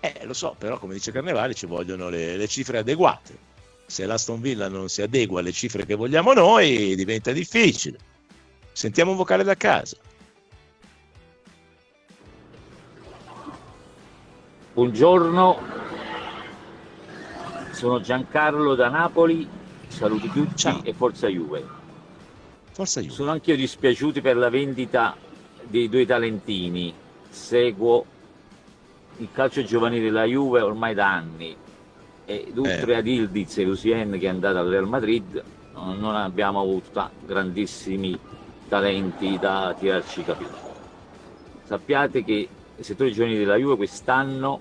Lo so, però come dice Carnevali ci vogliono le cifre adeguate. Se l'Aston Villa non si adegua alle cifre che vogliamo noi, diventa difficile. Sentiamo un vocale da casa. Buongiorno, sono Giancarlo da Napoli, saluti tutti Ciao, e forza Juve. forza Juve. Sono anch'io dispiaciuti per la vendita dei due talentini. Seguo il calcio giovanile della Juve ormai da anni e oltre ad Ildiz e Lucien che è andato al Real Madrid non abbiamo avuto grandissimi talenti da tirarci i capelli. Sappiate che il settore giovanile della Juve quest'anno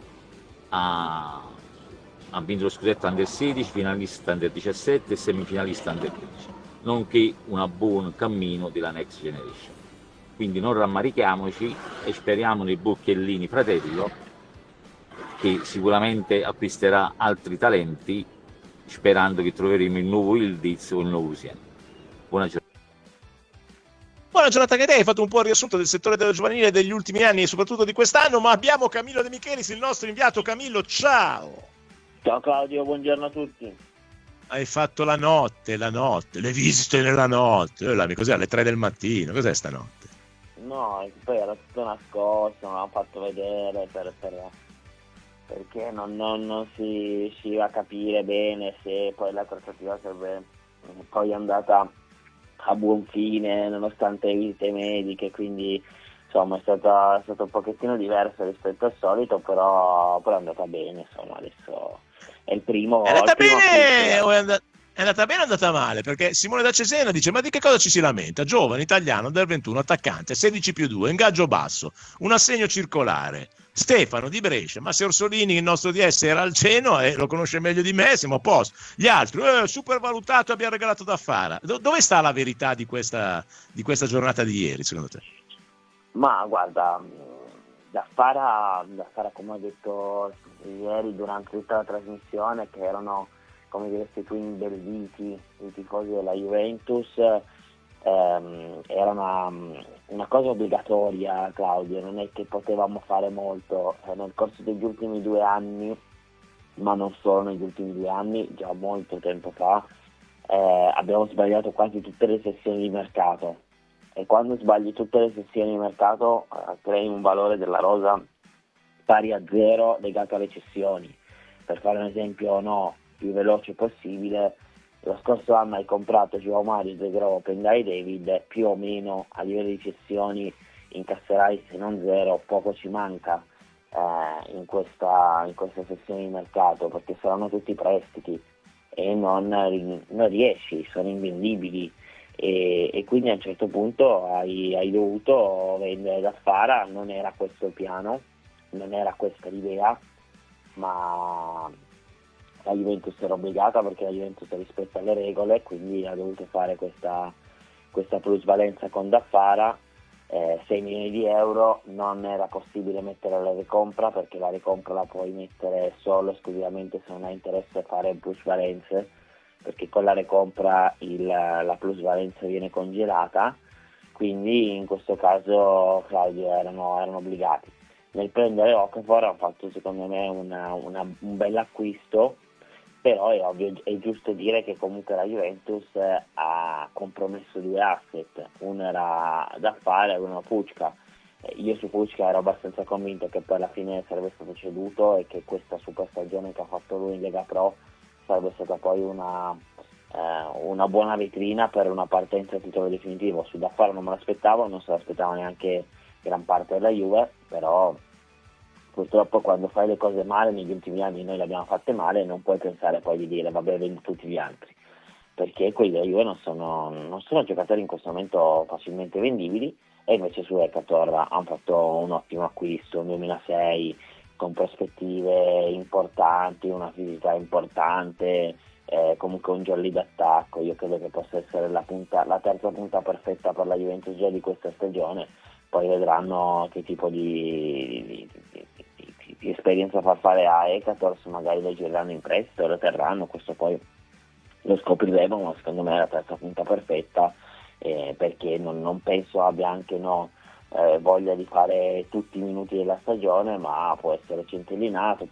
ha vinto lo scudetto Under 16, finalista Under 17 e semifinalista Under 15, nonché un buon cammino della Next Generation. Quindi non rammarichiamoci e speriamo nei Bocchellini fratello, che sicuramente acquisterà altri talenti, sperando che troveremo il nuovo Ildiz o il nuovo Lucien. Buona giornata. Buona giornata anche te, hai fatto un po' il riassunto del settore del giovanile degli ultimi anni e soprattutto di quest'anno, ma abbiamo Camillo De Michelis, il nostro inviato. Camillo, ciao! Ciao Claudio, buongiorno a tutti. Hai fatto la notte, le visite nella notte, cos'è alle 3 del mattino, cos'è stanotte? No, poi era tutto nascosto, non l'ho fatto vedere perché non si riusciva a capire bene se poi la trattativa sarebbe poi andata a buon fine nonostante le visite mediche, quindi insomma è stata un pochettino diversa rispetto al solito, però è andata bene, insomma adesso è il primo. È andata bene acquisto. o è andata bene o è andata male? Perché Simone da Cesena dice: ma di che cosa ci si lamenta? Giovane, italiano, del 21, attaccante, 16+2, ingaggio basso, un assegno circolare. Stefano di Brescia, ma se Orsolini, il nostro DS, era al Genoa e lo conosce meglio di me, siamo a posto. Gli altri, super valutato, abbiamo regalato da Fara. Dove sta la verità di questa giornata di ieri, secondo te? Ma guarda, da Fara, come ho detto ieri durante tutta la trasmissione, che erano, come diresti tu, imbelliti i tifosi della Juventus, era una cosa obbligatoria, Claudio, non è che potevamo fare molto. Nel corso degli ultimi 2 anni, ma non solo negli ultimi 2 anni, già molto tempo fa, abbiamo sbagliato quasi tutte le sessioni di mercato. E quando sbagli tutte le sessioni di mercato crei un valore della rosa pari a zero legato alle cessioni. Per fare un esempio più veloce possibile, lo scorso anno hai comprato Joao Mario, De Grove, Pendai David, più o meno a livello di cessioni incasserai se non zero, poco ci manca in questa sessione di mercato, perché saranno tutti prestiti e non riesci, sono invendibili. E quindi a un certo punto hai dovuto vendere da Fara. Non era questo il piano, non era questa l'idea, ma la Juventus era obbligata, perché la Juventus rispetta le regole, quindi ha dovuto fare questa plusvalenza con Daffara. 6 milioni di euro non era possibile mettere la recompra, perché la recompra la puoi mettere solo esclusivamente se non hai interesse a fare plusvalenze, perché con la recompra la plusvalenza viene congelata. Quindi in questo caso, Claudio, erano obbligati. Nel prendere Okafor hanno fatto secondo me un bel acquisto, però è ovvio, è giusto dire che comunque la Juventus ha compromesso due asset, uno era da fare e uno Pucca. Io su Pucca ero abbastanza convinto che poi alla fine sarebbe stato ceduto e che questa super stagione che ha fatto lui in Lega Pro sarebbe stata poi una buona vetrina per una partenza a titolo definitivo. Su Daffara non me l'aspettavo, non se l'aspettava neanche gran parte della Juve, però purtroppo quando fai le cose male, negli ultimi anni noi le abbiamo fatte male, non puoi pensare poi di dire vabbè, vendi tutti gli altri, perché quelli della Juve non sono giocatori in questo momento facilmente vendibili, e invece su Ekator hanno fatto un ottimo acquisto, un 2006 con prospettive importanti, una fisicità importante, comunque un jolly d'attacco. Io credo che possa essere la terza punta perfetta per la Juventus già di questa stagione. Poi vedranno che tipo di esperienza far fare a Ekator, magari lo gireranno in prestito, lo terranno, questo poi lo scopriremo, ma secondo me è la terza punta perfetta, perché non penso abbia anche voglia di fare tutti i minuti della stagione, ma può essere centellinato,